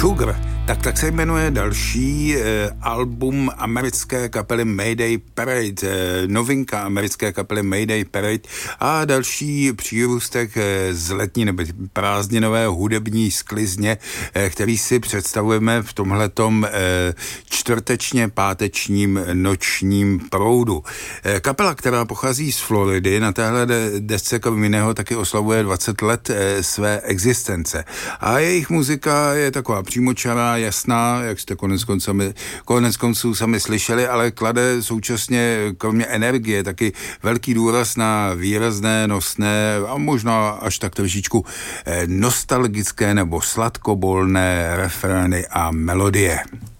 Sugar, tak se jmenuje další album americké kapely Mayday Parade, novinka americké kapely Mayday Parade a další přírůstek z letní nebo prázdninové hudební sklizně, který si představujeme v tomhletom čtvrtečně pátečním nočním proudu. Kapela, která pochází z Floridy, na téhle desce krom jiného taky oslavuje 20 let své existence. A jejich muzika je taková přímočará, jasná, jak jste konec konců sami slyšeli, ale klade současně kromě energie taky velký důraz na výrazné, nosné a možná až tak trošičku nostalgické nebo sladkobolné refrény a melodie.